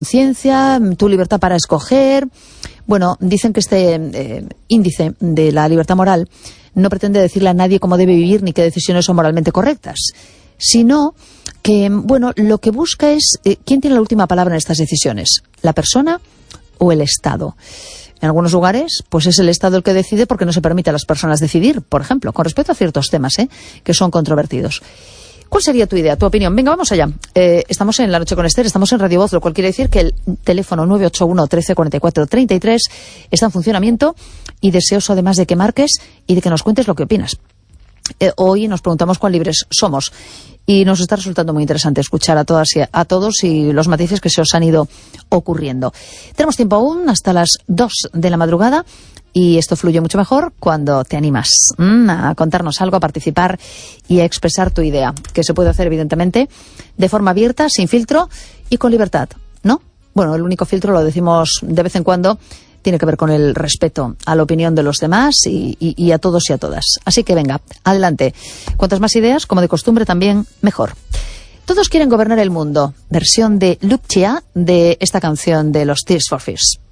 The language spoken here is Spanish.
conciencia, tu libertad para escoger. Bueno, dicen que este índice de la libertad moral no pretende decirle a nadie cómo debe vivir ni qué decisiones son moralmente correctas, sino que, bueno, lo que busca es quién tiene la última palabra en estas decisiones, la persona o el Estado. En algunos lugares, pues es el Estado el que decide porque no se permite a las personas decidir, por ejemplo, con respecto a ciertos temas que son controvertidos. ¿Cuál sería tu idea, tu opinión? Venga, vamos allá. Estamos en La Noche con Esther, estamos en Radio Voz, lo cual quiere decir que el teléfono 981 13 44 33 está en funcionamiento y deseoso además de que marques y de que nos cuentes lo que opinas. Hoy nos preguntamos cuán libres somos y nos está resultando muy interesante escuchar a todas y a todos y los matices que se os han ido ocurriendo. Tenemos tiempo aún hasta las 2 de la madrugada y esto fluye mucho mejor cuando te animas a contarnos algo, a participar y a expresar tu idea, que se puede hacer evidentemente de forma abierta, sin filtro y con libertad, ¿no? Bueno, el único filtro, lo decimos de vez en cuando, tiene que ver con el respeto a la opinión de los demás y a todos y a todas. Así que venga, adelante. Cuantas más ideas, como de costumbre, también mejor. Todos quieren gobernar el mundo. Versión de Luke Chia de esta canción de los Tears for Fears.